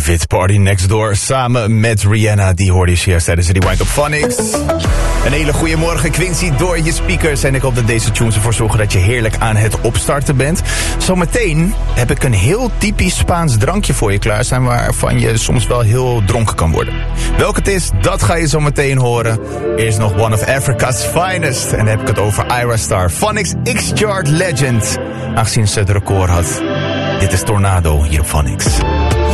David, Party Next Door, samen met Rihanna. Die hoorde je juist tijdens de Rewind op Phonics. Een hele goede morgen, Quincy, door je speakers. En ik hoop dat deze tunes ervoor zorgen dat je heerlijk aan het opstarten bent. Zometeen heb ik een heel typisch Spaans drankje voor je klaarstaan, waarvan je soms wel heel dronken kan worden. Welk het is, dat ga je zo meteen horen. Eerst nog One of Africa's Finest. En dan heb ik het over Ira Star, Phonics X-Chart Legend. Aangezien ze het record had. Dit is Tornado hier op Phonics.